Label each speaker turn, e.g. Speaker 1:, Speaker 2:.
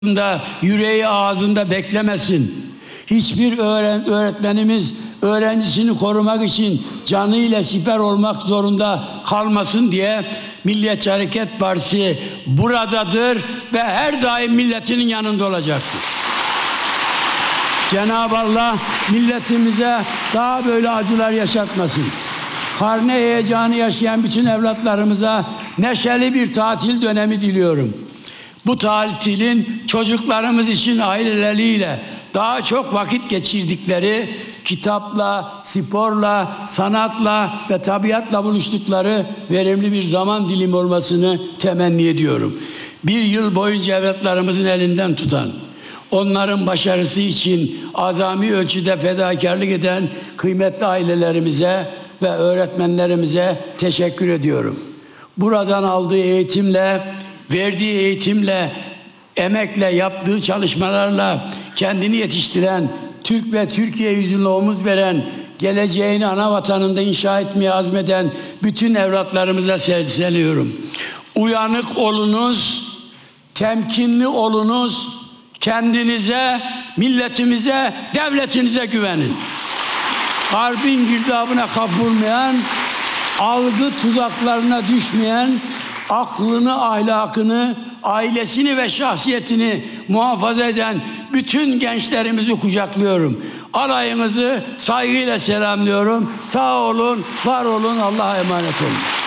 Speaker 1: da yüreği ağzında beklemesin. Hiçbir öğretmenimiz öğrencisini korumak için canıyla siper olmak zorunda kalmasın diye Milliyetçi Hareket Partisi buradadır ve her daim milletinin yanında olacaktır. Cenab-ı Allah milletimize daha böyle acılar yaşatmasın. Karne heyecanı yaşayan bütün evlatlarımıza neşeli bir tatil dönemi diliyorum. Bu tatilin çocuklarımız için aileleriyle daha çok vakit geçirdikleri, kitapla, sporla, sanatla ve tabiatla buluştukları verimli bir zaman dilimi olmasını temenni ediyorum. Bir yıl boyunca evlatlarımızın elinden tutan, onların başarısı için azami ölçüde fedakarlık eden kıymetli ailelerimize ve öğretmenlerimize teşekkür ediyorum. Buradan aldığı eğitimle, verdiği eğitimle, emekle, yaptığı çalışmalarla kendini yetiştiren, Türk ve Türkiye yüzüne omuz veren, geleceğini ana vatanında inşa etmeye azmeden bütün evlatlarımıza sesleniyorum. Uyanık olunuz, temkinli olunuz, kendinize, milletimize, devletinize güvenin. Garbin girdabına kapılmayan, algı tuzaklarına düşmeyen, aklını, ahlakını, ailesini ve şahsiyetini muhafaza eden bütün gençlerimizi kucaklıyorum. Alayınızı saygıyla selamlıyorum. Sağ olun, var olun, Allah'a emanet olun.